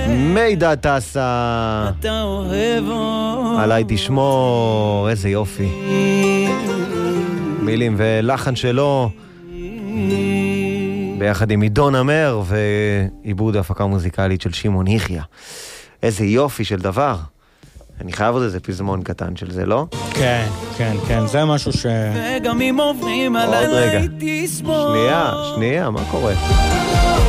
מידע טסה, עליי תשמור, איזה יופי. מילים ולחן שלו ביחד עם עידון אמר, ועיבוד הפקה מוזיקלית של שמעון יחיא. איזה יופי של דבר. אני חייב עוד איזה פזמון קטן של זה, לא? כן, כן, כן, זה משהו ש... וגם אם עוברים עוד עליי רגע. תשמור. שנייה, מה קורה?